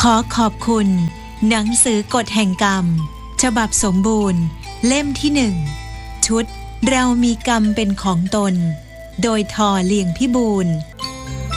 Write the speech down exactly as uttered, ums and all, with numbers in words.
อขอบคุณหนังสือกฎแห่งกรรมฉบับสมบูรณ์เล่มที่หนึ่งชุดเรามีกรรมเป็นของตนโดยทอเลียงพิบูล